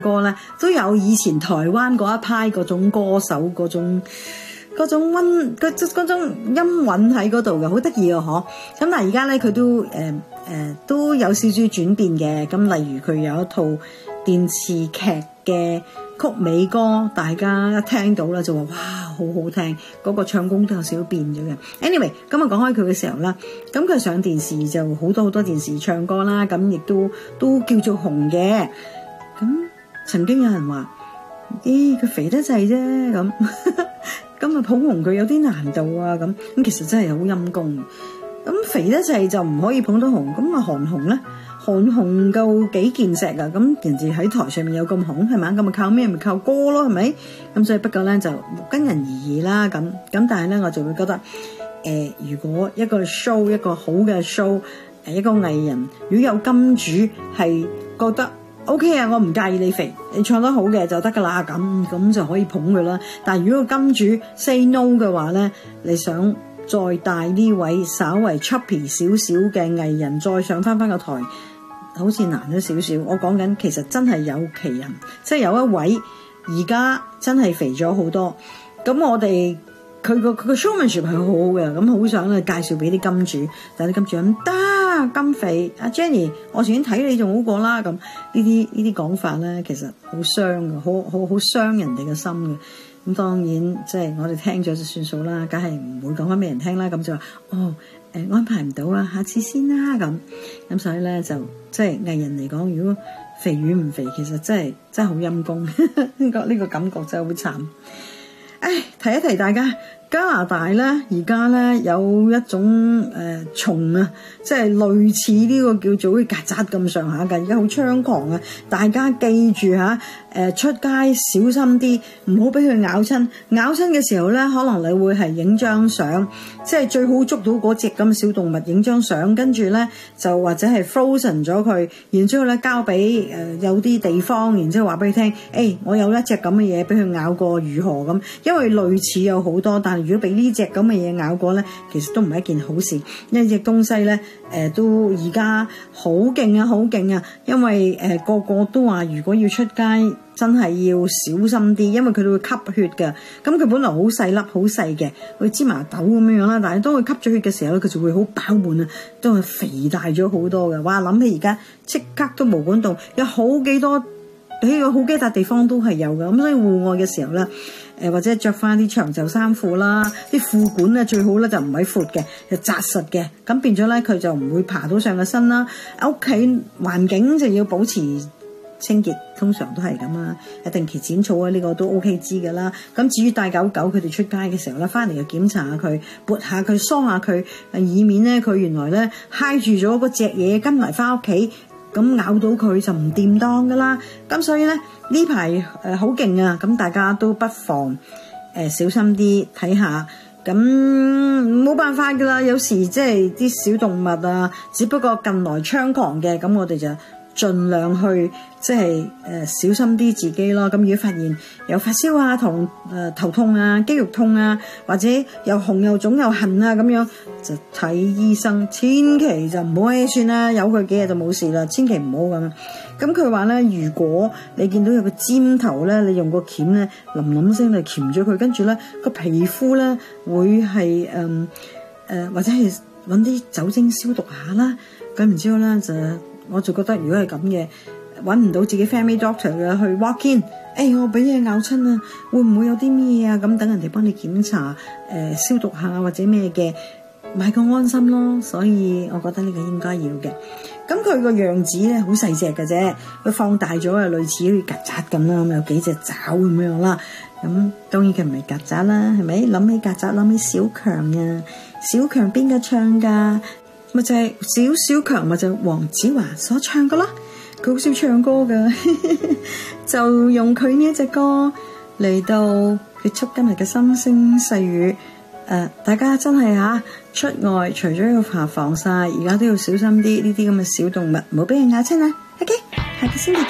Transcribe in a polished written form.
歌咧，都有以前台灣嗰一派嗰種歌手嗰種音韻喺嗰度嘅，好得意啊！嗬。咁但係而家咧佢都有少少轉變嘅。咁例如佢有一套電視劇嘅曲尾歌，大家一聽到啦就話哇好好聽，嗰個唱功都有少少變咗嘅。Anyway， 今日講開佢嘅時候啦，咁佢上電視就好多電視唱歌啦，咁亦都叫做紅嘅。咁曾經有人話：佢肥得滯啫，咁咁啊捧紅佢有啲難度啊，咁其實真係好陰功。咁肥得滯就唔可以捧到紅，咁啊韓紅咧，韓紅夠幾件石啊！咁人哋喺台上面有咁紅係嘛？咁咪靠咩？咪靠歌咯，係咪？咁所以不過咧就因人而異啦。咁但係咧我就會覺得，如果一個 show 一個好嘅 show，一個藝人如果有金主係覺得 OK 啊，我唔介意你肥，你唱得好嘅就得噶啦，咁就可以捧佢啦。但係如果個金主 say no 嘅話咧，你想再帶呢位稍為 chubby 少少嘅藝人再上翻個台，好似難咗少少。我講緊其實真係有其人，即係有一位而家真係肥咗好多。咁我哋佢個 showmanship 係好好嘅，咁好想介紹俾啲金主，但係啲金主唔得咁肥。阿 Jenny， 我前睇你仲好過啦。咁呢啲講法咧，其實好傷嘅，好傷人哋嘅心嘅。咁當然即係我哋聽咗就算數啦，梗係唔會講翻俾人聽啦。咁就話安排唔到啊，下次先啦。咁所以咧就即係藝人嚟講，如果肥與唔肥，其實真係好陰功。呢個感覺真係好慘。提一提大家，加拿大咧而家咧有一種蟲啊，即係類似呢個叫做好似曱甴咁上下嘅，而家好猖狂啊！大家記住吓，出街小心啲，唔好俾佢咬親。咬親嘅時候咧，可能你會係影張相，即係最好捉到嗰隻咁嘅小動物，影張相，跟住咧就或者係 frozen 咗佢，然之後咧交俾有啲地方，然之後話俾佢聽，我有一隻咁嘅嘢俾佢咬過，如何咁？因為類似有好多，但係如果俾呢隻咁嘅嘢咬過咧，其實都唔係一件好事。呢隻東西咧，都而家好勁啊，好勁啊！因為個個都話，如果要出街，真係要小心啲，因為佢哋會吸血嘅。咁佢本來好細粒、好細嘅，好似芝麻豆咁樣啦。但係當佢吸咗血嘅時候咧，佢就會好飽滿啊，都係肥大咗好多嘅。哇！諗起而家即刻都毛管戙，有好幾笪地方都係有嘅。咁所以戶外嘅時候咧，或者着翻啲長袖衫褲啦，啲褲管咧最好咧就唔係闊嘅，就紮實嘅，咁變咗咧佢就唔會爬到上個身啦。屋企環境就要保持清潔，通常都係咁啊，定期剪草啊，呢個都 OK 知㗎啦。咁至於帶狗狗，佢哋出街嘅時候咧，翻嚟就檢查下佢，撥下佢，梳下佢，以免咧佢原來咧揩住咗嗰隻嘢跟埋翻屋企，咁咬到佢就唔掂當㗎啦。咁所以咧呢排好勁啊！咁大家都不妨小心啲睇下。咁冇辦法㗎啦，有時即係啲小動物啊，只不過近來猖狂嘅，咁我哋就盡量去即係小心啲自己咯。咁如果發現有發燒啊、頭痛啊、肌肉痛啊，或者又紅又腫又痕啊咁樣，就睇醫生。千祈就唔好算啦，有佢幾日就冇事啦，千祈唔好咁。咁佢話咧，如果你見到有個尖頭咧，你用個鉗咧，冧冧聲嚟鉗咗佢，跟住咧個皮膚咧會係或者係揾啲酒精消毒下啦。咁然之後咧我就覺得如果係咁嘅，揾唔到自己 family doctor 嘅，去 walk in， 我俾嘢咬親啊，會唔會有啲咩啊？咁等人哋幫你檢查，消毒下或者咩嘅，買個安心咯。所以我覺得呢個應該要嘅。咁佢個樣子咧好細隻嘅啫，佢放大咗啊，類似好似曱甴咁啦，咁有幾隻爪咁樣啦。咁當然佢唔係曱甴啦，係咪？諗起曱甴，諗起小強啊，小強邊個唱噶？咪就係小強，咪就係黃子華所唱噶啦。佢好少唱歌噶，就用佢呢一隻歌嚟到結束今日嘅心聲細語。大家真係出外除咗要搽防曬，而家都要小心啲呢啲咁嘅小動物，唔好俾人咬親啊。OK， 下個星期見。